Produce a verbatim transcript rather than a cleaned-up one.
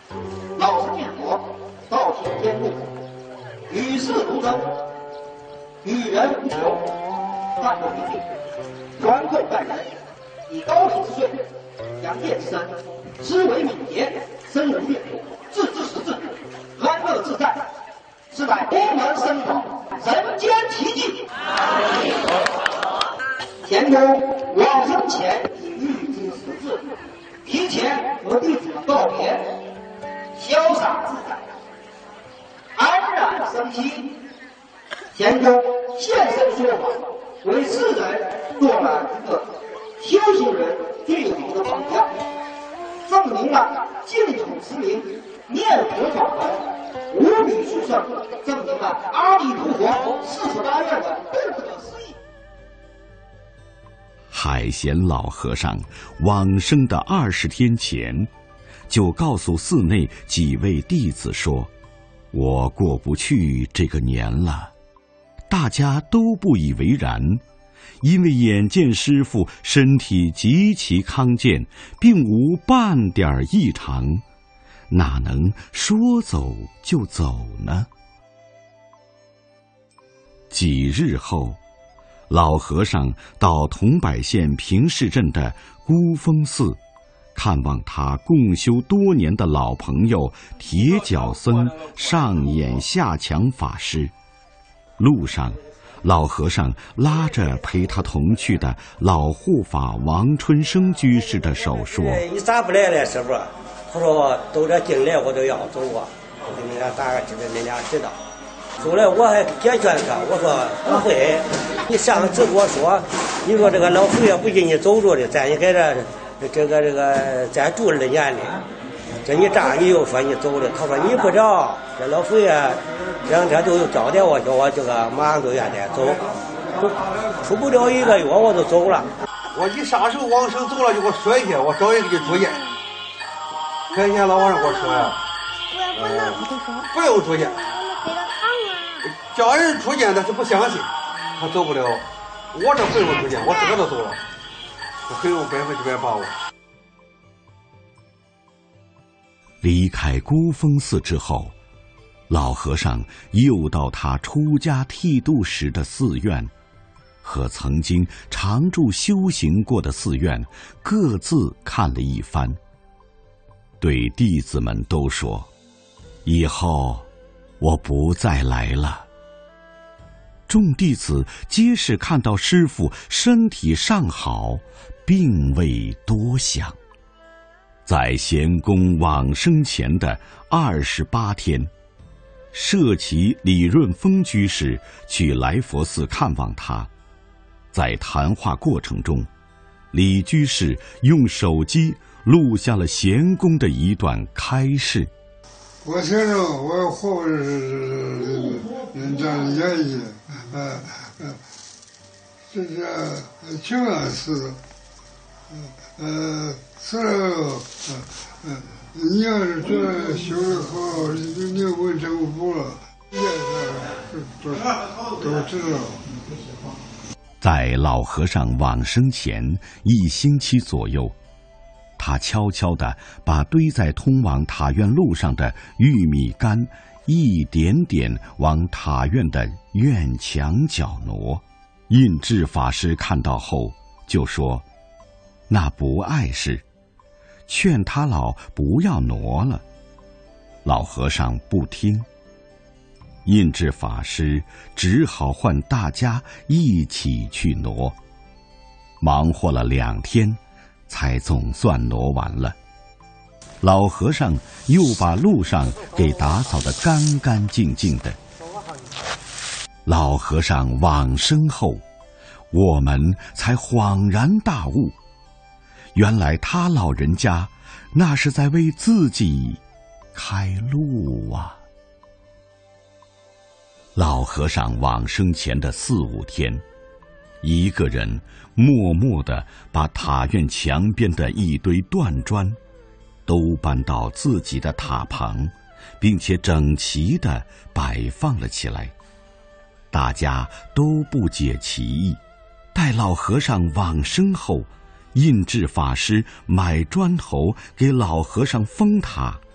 老神念佛，道行天路，与世无争，与人无求，淡泊名利，宽厚待人，以高礼之顺，养业之身，思维敏捷，深入变故，自知识至，安乐自在，是乃功能生宝，人间奇迹。田公往生前已预知时至，提前和弟子们告别，潇洒自在，安然生息。田公现身说法，为世人做了一个修行人最好的榜样，证明了净土持名念佛法门无比殊胜，证明了阿弥陀佛四十八愿的不可思议。 海贤老和尚往生的二十天前，就告诉寺内几位弟子说：“我过不去这个年了。”大家都不以为然，因为眼见师父身体极其康健，并无半点异常，哪能说走就走呢？几日后，老和尚到桐柏县平市镇的孤峰寺，看望他共修多年的老朋友铁脚僧上演下强法师。路上，老和尚拉着陪他同去的老护法王春生居士的手说：“ 你咋不来了，师傅？”他说：“都这进来我都要走啊，我给你俩打个知道，你俩知道。”后来我还解劝他，我说不会，你上次跟我说，你说这个老佛爷不给你走着的，咱也在这这个这个咱住了年里，这你这样你又说你走了，他说你不着，这老佛爷这两天都有交代我，叫我这个马上就愿意走，都出不了一个月我就走了。 我你啥时候往生走了就给我说一下，我找人给你住院。前天老和尚给我说呀，呃，不用住院。叫人出见，他是不相信，他走不了。我这不用出见，我自个都走了，我很有百分之百把握。 离开孤峰寺之后，老和尚又到他出家剃度时的寺院，和曾经常住修行过的寺院各自看了一番，对弟子们都说：“以后我不再来了。”众弟子皆是看到师父身体尚好，并未多想。在贤公往生前的二十八天，舍其李润峰居士去来佛寺看望他。在谈话过程中，李居士用手机录下了贤公的一段开示。 我先生，我活是人家的言语，呃呃，这是清安寺，呃，死了，呃呃，你要是觉得修得好，你你问政府了，也是都都知道。 在老和尚往生前一星期左右，他悄悄地把堆在通往塔院路上的玉米杆一点点往塔院的院墙角挪。印智法师看到后就说：“那不碍事，劝他老不要挪了。”老和尚不听，印智法师只好唤大家一起去挪。忙活了两天，才总算挪完了。老和尚又把路上给打扫得干干净净的。老和尚往生后，我们才恍然大悟，原来他老人家那是在为自己开路啊。老和尚往生前的四五天，一个人默默地把塔院墙边的一堆断砖都搬到自己的塔旁，并且整齐地摆放了起来。大家都不解其意。待老和尚往生后，印智法师买砖头给老和尚封塔，